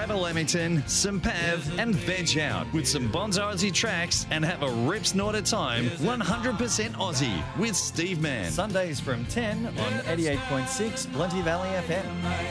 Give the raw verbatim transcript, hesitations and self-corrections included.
Trevor Lemington, some Pav, and veg out with some Bonzo Aussie tracks and have a rip snort at time. one hundred percent Aussie with Steve Mann. Sundays from ten on eighty-eight point six Plenty Valley F M.